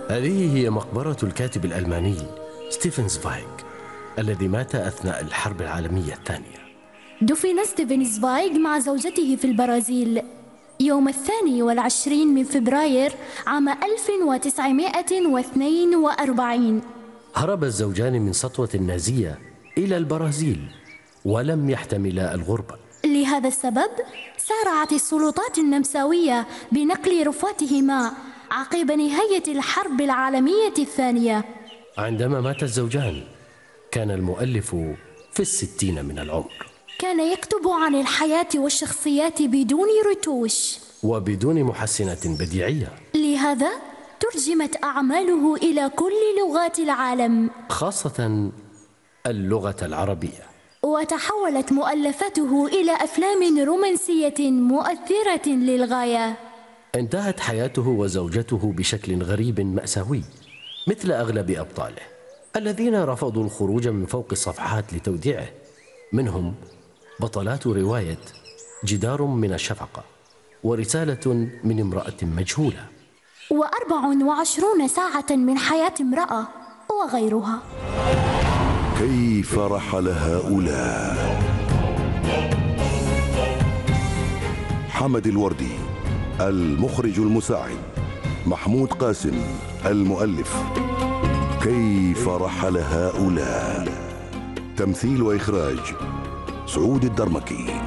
هذه هي مقبرة الكاتب الألماني ستيفن زفايغ الذي مات أثناء الحرب العالمية الثانية. دفن ستيفن زفايغ مع زوجته في البرازيل يوم 22 من فبراير عام 1942. هرب الزوجان من سطوة نازية إلى البرازيل ولم يحتملا الغربة. لهذا السبب سارعت السلطات النمساوية بنقل رفاتهما عقب نهاية الحرب العالمية الثانية. عندما مات الزوجان كان المؤلف في 60 من العمر. كان يكتب عن الحياة والشخصيات بدون رتوش وبدون محسنات بديعية، لهذا ترجمت أعماله إلى كل لغات العالم خاصة اللغة العربية، وتحولت مؤلفاته إلى أفلام رومانسية مؤثرة للغاية. انتهت حياته وزوجته بشكل غريب مأساوي مثل أغلب أبطاله الذين رفضوا الخروج من فوق الصفحات لتوديعه. منهم بطلات رواية جدار من الشفقة ورسالة من امرأة مجهولة 24 ساعة من حياة امرأة وغيرها. كيف رحل هؤلاء؟ حمد الوردي المخرج المساعد، محمود قاسم المؤلف. كيف رحل هؤلاء؟ تمثيل وإخراج سعود الدرمكي.